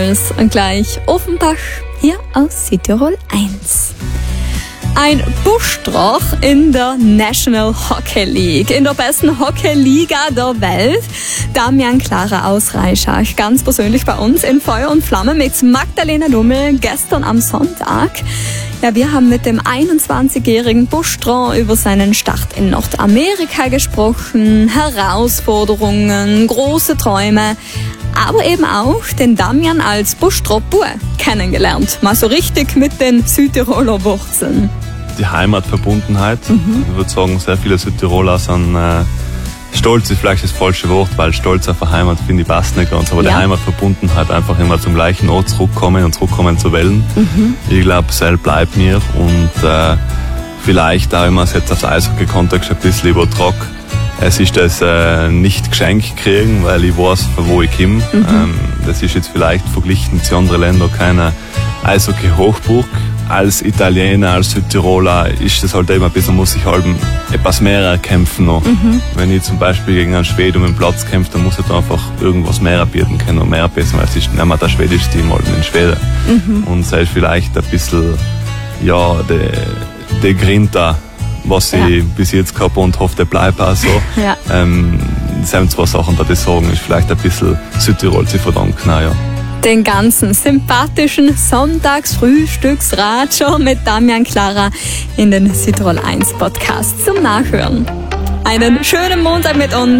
Und gleich Offenbach hier aus Südtirol 1. Ein Buschdrach in der National Hockey League, in der besten Hockey-Liga der Welt. Damian Klara aus Reischach, ganz persönlich bei uns in Feuer und Flamme mit Magdalena Lummel gestern am Sonntag. Ja, wir haben mit dem 21-jährigen Buschdrach über seinen Start in Nordamerika gesprochen, Herausforderungen, große Träume, aber eben auch den Damian als Buschdrach-Bur kennengelernt. Mal so richtig mit den Südtiroler Wurzeln. Die Heimatverbundenheit. Ich würde sagen, sehr viele Südtiroler sind stolz, ist vielleicht das falsche Wort, weil stolz auf eine Heimat finde ich passt nicht ganz, aber die Heimatverbundenheit, einfach immer zum gleichen Ort zurückkommen zu wollen. Ich glaube, das bleibt mir und vielleicht auch, wenn man es jetzt aufs Eishockey-Kontext ein bisschen übertragt, es ist das nicht geschenkt kriegen, weil ich weiß, von wo ich komme. Das ist jetzt vielleicht verglichen zu anderen Ländern keine Eishockey-Hochburg. Als Italiener, als Südtiroler ist das halt immer ein bisschen, muss ich halt etwas mehr erkämpfen noch. Wenn ich zum Beispiel gegen einen Schweden um den Platz kämpfe, dann muss ich da einfach irgendwas mehr bieten können und mehr besser, weil es ist nicht mehr das schwedische Team halt in Schweden. Und es ist vielleicht ein bisschen, ja, der Grinta, was ich bis jetzt gehabt habe und hoffe, der bleibt auch so. Das sind zwei Sachen, die ich sagen, ist vielleicht ein bisschen Südtirol zu verdanken, ja. Den ganzen sympathischen Sonntagsfrühstücksratscher mit Damian Klara in den Südtirol 1 Podcast zum Nachhören. Einen schönen Montag mit uns.